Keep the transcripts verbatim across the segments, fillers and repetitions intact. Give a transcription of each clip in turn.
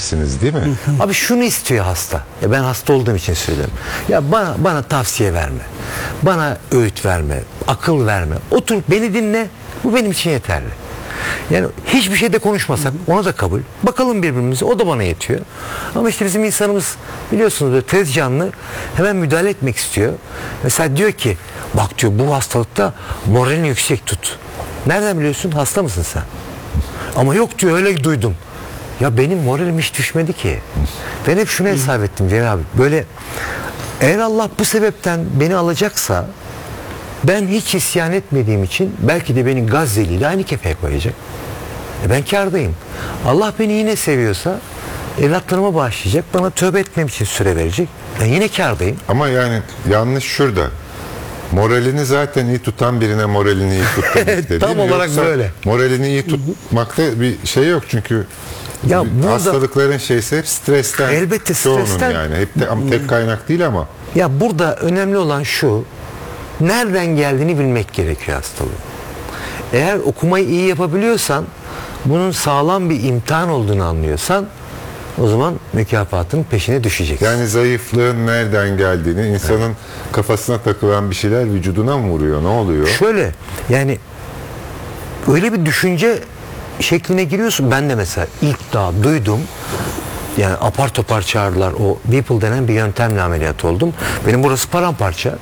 dersiniz değil mi? Abi şunu istiyor hasta. Ya ben hasta olduğum için söylüyorum. Ya bana bana tavsiye verme. Bana öğüt verme. Akıl verme. Otur beni dinle. Bu benim için yeterli. Yani hiçbir şeyde konuşmasak ona da kabul. Bakalım birbirimize, o da bana yetiyor. Ama işte bizim insanımız biliyorsunuz böyle tez canlı, hemen müdahale etmek istiyor. Mesela diyor ki bak diyor bu hastalıkta moralini yüksek tut. Nereden biliyorsun? Hasta mısın sen? Ama yok diyor öyle duydum. Ya benim moralim hiç düşmedi ki. Ben hep şunu hesap ettim Cemil abi. Böyle eğer Allah bu sebepten beni alacaksa ben hiç isyan etmediğim için belki de beni Gazze'li ile aynı kefeye koyacak. E ben kârdayım. Allah beni yine seviyorsa evlatlarıma bağışlayacak. Bana tövbe etmem için süre verecek. Ben yine kârdayım. Ama yani yanlış şurada. Moralini zaten iyi tutan birine moralini iyi tut demek de, Tam değil mi? olarak Yoksa böyle. Moralini iyi tutmakta bir şey yok çünkü ya burada, hastalıkların şeysi hep stresten. Elbette stresten. Yani hep de, ama tek kaynak değil ama. Ya burada önemli olan şu. Nereden geldiğini bilmek gerekiyor hastalığın. Eğer okumayı iyi yapabiliyorsan, bunun sağlam bir imtihan olduğunu anlıyorsan, o zaman mükafatın peşine düşeceksin. Yani zayıflığın nereden geldiğini, insanın evet. kafasına takılan bir şeyler vücuduna mı vuruyor? Ne oluyor? Şöyle, yani öyle bir düşünce şekline giriyorsun. Ben de mesela ilk daha duydum. Yani apar topar çağırdılar. O Whipple denen bir yöntemle ameliyat oldum. Benim burası paramparça.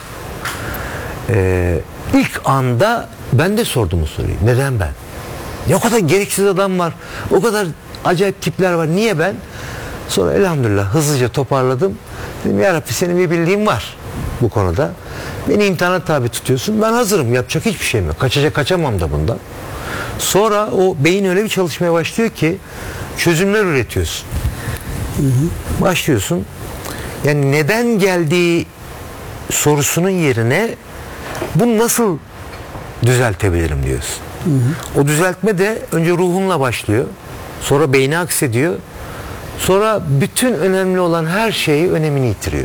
Ee, ilk anda ben de sordum o soruyu. Neden ben? Ya o kadar gereksiz adam var. O kadar acayip tipler var. Niye ben? Sonra elhamdülillah hızlıca toparladım. Dedim ya Rabbi senin bir bildiğin var bu konuda. Beni imtihana tabi tutuyorsun. Ben hazırım. Yapacak hiçbir şeyim yok. Kaçacak kaçamam da bundan. Sonra o beyin öyle bir çalışmaya başlıyor ki çözümler üretiyorsun. Hı hı. Başlıyorsun. Yani neden geldiği sorusunun yerine bunu nasıl düzeltebilirim diyorsun. Hı hı. O düzeltme de önce ruhunla başlıyor. Sonra beyni aksediyor. Sonra bütün önemli olan her şeyi önemini yitiriyor.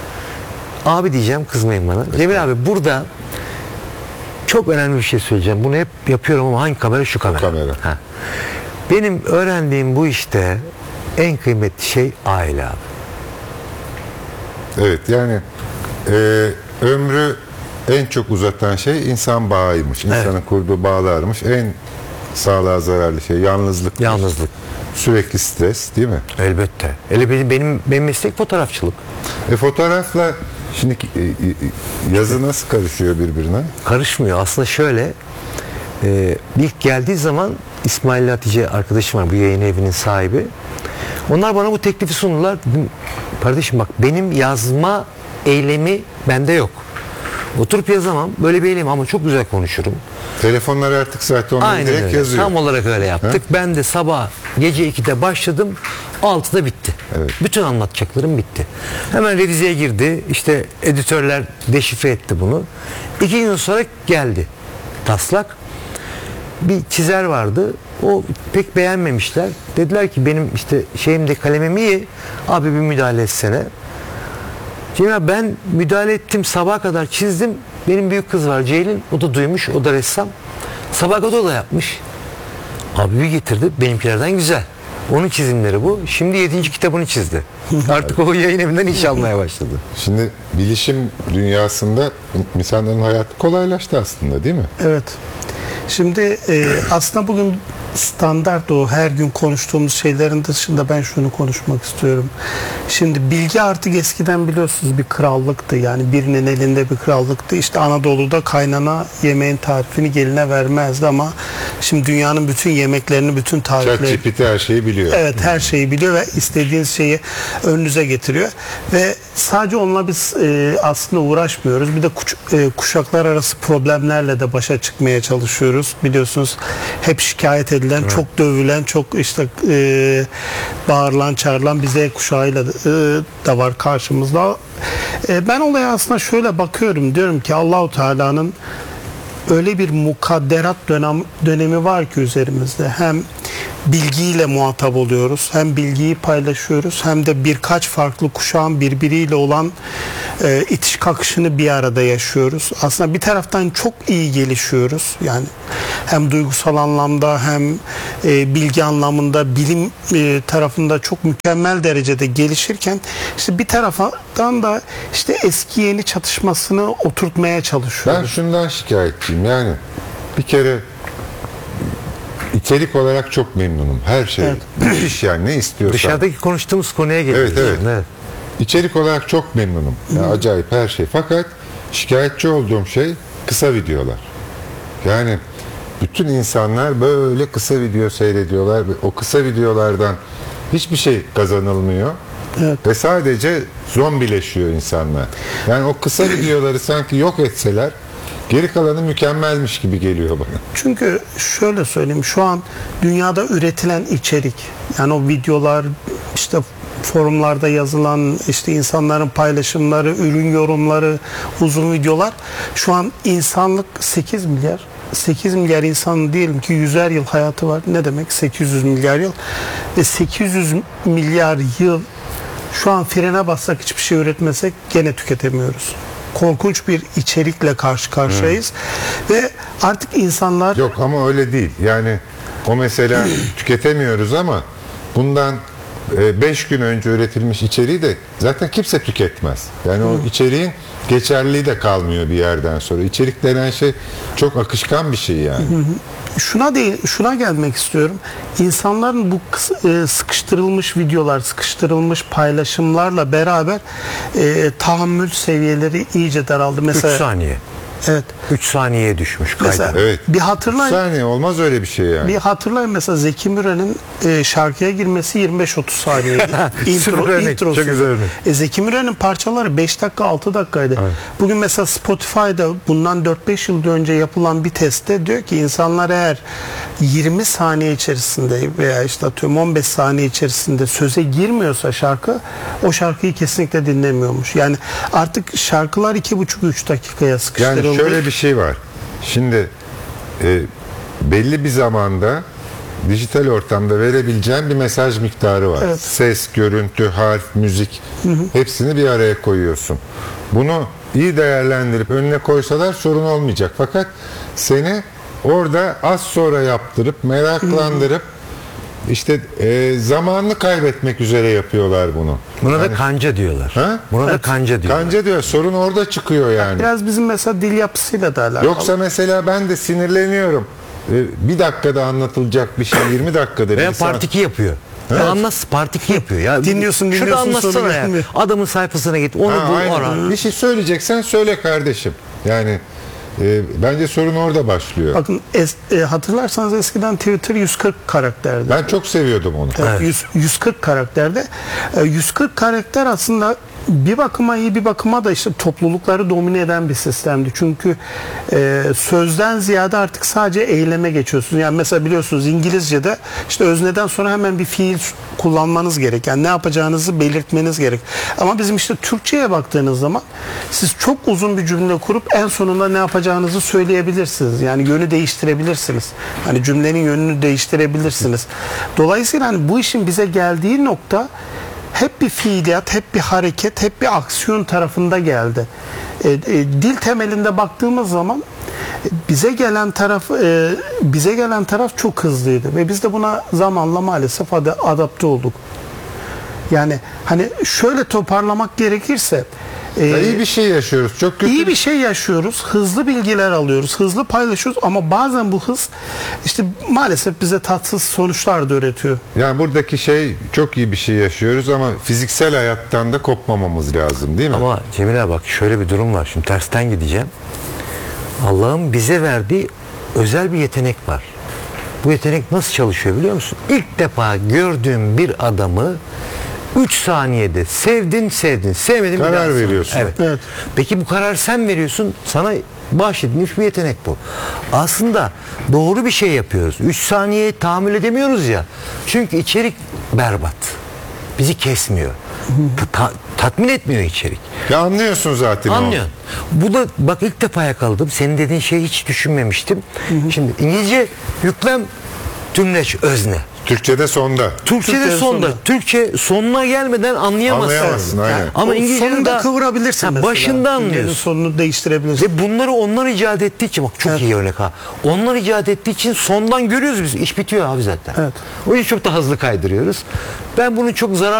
Abi diyeceğim, kızmayın bana. Cemil abi burada çok önemli bir şey söyleyeceğim. Bunu hep yapıyorum ama hangi kamera? Şu kamera. kamera. Ha. Benim öğrendiğim bu işte en kıymetli şey aile abi. Evet yani e, ömrü en çok uzatan şey insan bağıymış. İnsanın evet. kurduğu bağlarmış. En sağlığa zararlı şey yalnızlık. Yalnızlık. Sürekli stres değil mi? Elbette. Hele benim, benim, benim meslek fotoğrafçılık. E fotoğrafla şimdi e, yazı nasıl karışıyor birbirine? Karışmıyor. Aslında şöyle e, ilk geldiği zaman İsmail Hatice arkadaşım var, bu yayın evinin sahibi. Onlar bana bu teklifi sundular. Dedim, kardeşim bak benim yazma eylemi bende yok. Oturup yazamam. Böyle bir eylem ama çok güzel konuşurum. Telefonlar artık zaten onları aynen direkt öyle. yazıyor. Tam olarak öyle yaptık. Ha? Ben de sabah gece ikide başladım. altıda bitti. Evet. Bütün anlatacaklarım bitti. Hemen revizeye girdi. İşte editörler deşifre etti bunu. İki gün sonra geldi taslak. Bir çizer vardı. O pek beğenmemişler. Dediler ki benim işte şeyimde kalemim iyi. Abi bir müdahale etsene. Cemil ben müdahale ettim, sabaha kadar çizdim. Benim büyük kız var Ceylin, o da duymuş, o da ressam. Sabaha kadar o da yapmış. Abi bir getirdi, benimkilerden güzel. Onun çizimleri bu. Şimdi yedinci kitabını çizdi. Artık o yayın evinden iş almaya başladı. Şimdi bilişim dünyasında insanların hayatı kolaylaştı aslında değil mi? Evet. Şimdi e, aslında bugün standart o her gün konuştuğumuz şeylerin dışında ben şunu konuşmak istiyorum. Şimdi bilgi artık eskiden biliyorsunuz bir krallıktı. Yani birinin elinde bir krallıktı. İşte Anadolu'da kaynana yemeğin tarifini geline vermezdi ama şimdi dünyanın bütün yemeklerini, bütün tarifleri... ChatGPT her şeyi biliyor. Evet, her şeyi biliyor ve istediğiniz şeyi önünüze getiriyor. Ve sadece onunla biz e, aslında uğraşmıyoruz. Bir de kuş, e, kuşaklar arası problemlerle de başa çıkmaya çalışıyoruz. Biliyorsunuz hep şikayet edilen, evet. çok dövülen, çok işte e, bağırılan, çağrılan bir Z kuşağıyla e, da var karşımızda. E, ben olaya aslında şöyle bakıyorum. Diyorum ki Allahu Teala'nın öyle bir mukadderat dönem, dönemi var ki üzerimizde. Hem bilgiyle muhatap oluyoruz. Hem bilgiyi paylaşıyoruz hem de birkaç farklı kuşağın birbiriyle olan e, itiş kakışını bir arada yaşıyoruz. Aslında bir taraftan çok iyi gelişiyoruz. Yani hem duygusal anlamda hem e, bilgi anlamında, bilim e, tarafında çok mükemmel derecede gelişirken işte bir taraftan da işte eski yeni çatışmasını oturtmaya çalışıyoruz. Ben şundan şikayetçiyim. Yani bir kere içerik olarak çok memnunum. Her şey. Evet. Müthiş yani, ne istiyorsan. Dışarıdaki konuştuğumuz konuya geliyoruz. Evet, evet. Evet. İçerik olarak çok memnunum. Yani acayip her şey. Fakat şikayetçi olduğum şey kısa videolar. Yani bütün insanlar böyle kısa video seyrediyorlar. O kısa videolardan hiçbir şey kazanılmıyor. Evet. Ve sadece zombileşiyor insanlar. Yani o kısa videoları sanki yok etseler geri kalanı mükemmelmiş gibi geliyor bana. Çünkü şöyle söyleyeyim, şu an dünyada üretilen içerik, yani o videolar, işte forumlarda yazılan, işte insanların paylaşımları, ürün yorumları, uzun videolar, şu an insanlık sekiz milyar sekiz milyar insan, diyelim ki yüzer yıl hayatı var. Ne demek? sekiz yüz milyar yıl. Ve sekiz yüz milyar yıl şu an frene bassak, hiçbir şey üretmesek gene tüketemiyoruz. Korkunç bir içerikle karşı karşıyayız. Hmm. Ve artık insanlar... Yok ama öyle değil. Yani o mesela tüketemiyoruz ama bundan beş gün önce üretilmiş içeriği de zaten kimse tüketmez. Yani o içeriğin geçerliliği de kalmıyor bir yerden sonra. İçerik denen şey çok akışkan bir şey yani. Şuna değil, şuna gelmek istiyorum. İnsanların bu kıs- e, sıkıştırılmış videolar, sıkıştırılmış paylaşımlarla beraber e, tahammül seviyeleri iyice daraldı. Mesela üç saniye. Evet. üç saniyeye düşmüş Mesela kayda. Evet. bir hatırlayın. üç saniye olmaz öyle bir şey yani. Bir hatırlayın, mesela Zeki Müren'in e, şarkıya girmesi yirmi beş otuz saniyeydi. Süper Intro, örnek, introsu. çok güzel örnek. E, Zeki Müren'in parçaları beş dakika altı dakikaydı. Evet. Bugün mesela Spotify'da bundan dört beş yıl önce yapılan bir testte diyor ki insanlar eğer yirmi saniye içerisinde veya işte atıyorum on beş saniye içerisinde söze girmiyorsa şarkı, o şarkıyı kesinlikle dinlemiyormuş. Yani artık şarkılar iki buçuk üç dakikaya sıkıştırıldı. Yani şöyle bir şey var. Şimdi e, belli bir zamanda dijital ortamda verebileceğin bir mesaj miktarı var. Evet. Ses, görüntü, harf, müzik, hı hı, hepsini bir araya koyuyorsun. Bunu iyi değerlendirip önüne koysalar sorun olmayacak. Fakat seni orada az sonra yaptırıp meraklandırıp işte e, zamanını kaybetmek üzere yapıyorlar bunu. Buna Yani- da kanca diyorlar. Ha? Buna da Evet. kanca diyorlar. Kanca diyor, sorun orada çıkıyor yani. Biraz bizim mesela dil yapısıyla da alakalı. Yoksa mesela ben de sinirleniyorum. Ee, Bir dakikada anlatılacak bir şey yirmi dakikada. Veya insan- part iki yapıyor. Ya anlat, part iki yapıyor. Ya Dinliyorsun, Şurada dinliyorsun, anlatsana sonra ya. gelmiyor. Adamın sayfasına git. Onu Ha, bul, aynen. ara. Bir şey söyleyeceksen söyle kardeşim. Yani e, bence sorun orada başlıyor. Bakın es, e, hatırlarsanız eskiden Twitter yüz kırk karakterdi. Ben çok seviyordum onu. Evet, yüz, yüz kırk karakterde. E, yüz kırk karakter aslında bir bakıma iyi, bir bakıma da işte toplulukları domine eden bir sistemdi. Çünkü e, sözden ziyade artık sadece eyleme geçiyorsunuz. Yani mesela biliyorsunuz İngilizce'de işte özneden sonra hemen bir fiil kullanmanız gerek. Yani ne yapacağınızı belirtmeniz gerek. Ama bizim işte Türkçe'ye baktığınız zaman siz çok uzun bir cümle kurup en sonunda ne yapacağınızı söyleyebilirsiniz. Yani yönü değiştirebilirsiniz. Hani cümlenin yönünü değiştirebilirsiniz. Dolayısıyla hani bu işin bize geldiği nokta hep bir fiiliyat, hep bir hareket, hep bir aksiyon tarafında geldi. E, e, dil temelinde baktığımız zaman e, bize gelen taraf e, bize gelen taraf çok hızlıydı ve biz de buna zamanla maalesef ad- adapte olduk. Yani hani şöyle toparlamak gerekirse e, Ya iyi bir şey yaşıyoruz. Çok kötü. İyi bir şey yaşıyoruz, hızlı bilgiler alıyoruz, hızlı paylaşıyoruz ama bazen bu hız işte maalesef bize tatsız sonuçlar da üretiyor. Yani buradaki şey, çok iyi bir şey yaşıyoruz ama fiziksel hayattan da kopmamamız lazım, değil mi? Ama Cemil abi bak şöyle bir durum var. Şimdi tersten gideceğim. Allah'ın bize verdiği özel bir yetenek var. Bu yetenek nasıl çalışıyor biliyor musun? İlk defa gördüğüm bir adamı üç saniyede sevdin sevdin sevmedin bir Karar daha sana. veriyorsun. Evet. Evet. Peki bu karar sen veriyorsun, sana bahşedilmiş bir yetenek bu. Aslında doğru bir şey yapıyoruz. üç saniyeye tahammül edemiyoruz ya. Çünkü içerik berbat. Bizi kesmiyor. Ta- tatmin etmiyor içerik. Ya anlıyorsun zaten o. Anlıyorsun. Bu da bak ilk defa yakaladım. Senin dediğin şeyi hiç düşünmemiştim. Şimdi İngilizce yüklem, tümleç, özne. Türkçe'de sonda. Türkçe'de Türkçe'de sonda. sonda. Türkçe sonuna gelmeden anlayamazsın. Anlayamazsın, aynen. Ama O İngilizce'de sonunu da daha- kıvırabilirsin Ha, mesela. başında Cümlenin anlıyorsun. sonunu değiştirebilirsin. Ve bunları onlar icat ettiği için, bak çok Evet. iyi örnek ha. Onlar icat ettiği için sondan görüyoruz biz. İş bitiyor abi zaten. Evet. O yüzden çok da hızlı kaydırıyoruz. Ben bunun çok zarar